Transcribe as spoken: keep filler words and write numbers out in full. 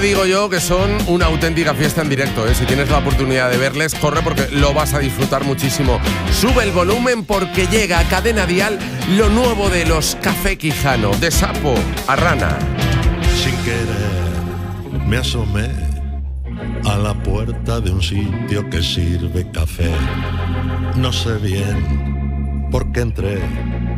digo yo que son una auténtica fiesta en directo, ¿eh? Si tienes la oportunidad de verles, corre porque lo vas a disfrutar muchísimo. Sube el volumen porque llega a Cadena Dial lo nuevo de los Café Quijano, de sapo a rana. Sin querer me asomé a la puerta de un sitio que sirve café. No sé bien por qué entré,